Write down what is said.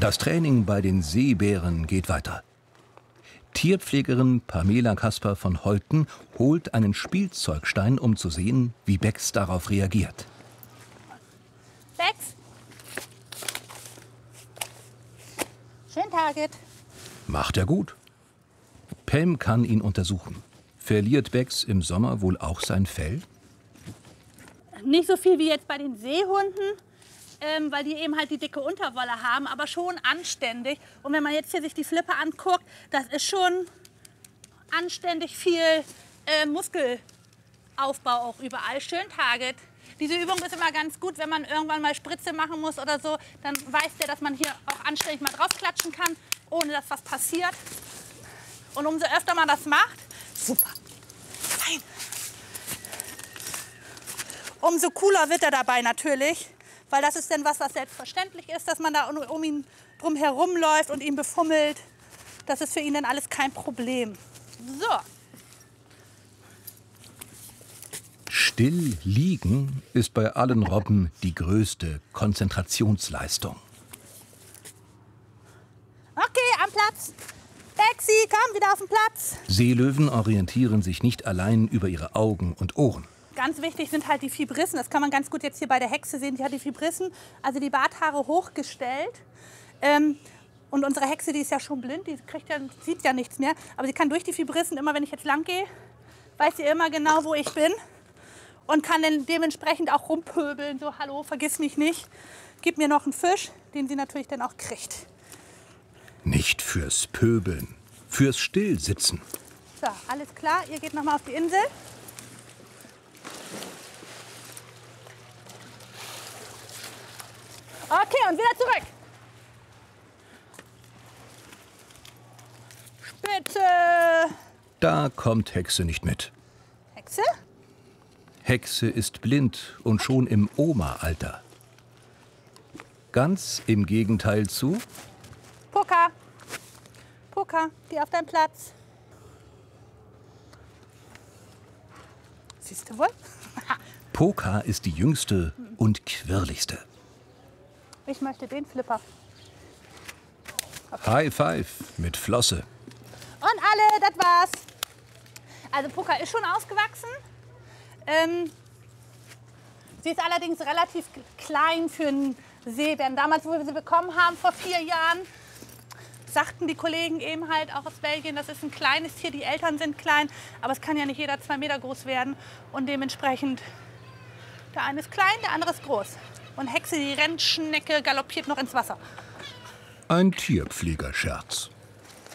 Das Training bei den Seebären geht weiter. Tierpflegerin Pamela Kasper von Holten holt einen Spielzeugstein, um zu sehen, wie Bex darauf reagiert. Bex. Schön, Target. Macht er gut. Pam kann ihn untersuchen. Verliert Bex im Sommer wohl auch sein Fell? Nicht so viel wie jetzt bei den Seehunden, weil die eben halt die dicke Unterwolle haben, aber schon anständig. Und wenn man jetzt hier sich die Flippe anguckt, das ist schon anständig viel Muskelaufbau auch überall. Schön, Target. Diese Übung ist immer ganz gut, wenn man irgendwann mal Spritze machen muss oder so, dann weiß der, dass man hier auch anständig mal draufklatschen kann, ohne dass was passiert. Und umso öfter man das macht, super, fein, umso cooler wird er dabei natürlich, weil das ist dann was selbstverständlich ist, dass man da um ihn drum herum läuft und ihn befummelt. Das ist für ihn dann alles kein Problem. So. Still liegen ist bei allen Robben die größte Konzentrationsleistung. Okay, am Platz. Bexi, komm wieder auf den Platz. Seelöwen orientieren sich nicht allein über ihre Augen und Ohren. Ganz wichtig sind halt die Fibrissen. Das kann man ganz gut jetzt hier bei der Hexe sehen. Die hat die Fibrissen, also die Barthaare hochgestellt. Und unsere Hexe, die ist ja schon blind, die sieht ja nichts mehr. Aber sie kann durch die Fibrissen, immer wenn ich jetzt lang gehe, weiß sie immer genau, wo ich bin. Und kann dann dementsprechend auch rumpöbeln. So, hallo, vergiss mich nicht. Gib mir noch einen Fisch, den sie natürlich dann auch kriegt. Nicht fürs Pöbeln, fürs Stillsitzen. So, alles klar. Ihr geht noch mal auf die Insel. Okay, und wieder zurück. Spitze. Da kommt Hexe nicht mit. Hexe? Hexe ist blind und schon im Oma-Alter. Ganz im Gegenteil zu Poka. Poka, geh auf deinen Platz. Siehst du wohl? Poka ist die jüngste und quirligste. Ich möchte den Flipper. Okay. High Five mit Flosse. Und alle, das war's. Also Poka ist schon ausgewachsen. Sie ist allerdings relativ klein für einen Seebären. Damals, wo wir sie bekommen haben, vor 4 Jahren, sagten die Kollegen eben halt auch aus Belgien, das ist ein kleines Tier, die Eltern sind klein, aber es kann ja nicht jeder 2 Meter groß werden. Und dementsprechend, der eine ist klein, der andere ist groß. Und Hexe, die Rennschnecke, galoppiert noch ins Wasser. Ein Tierpflegerscherz.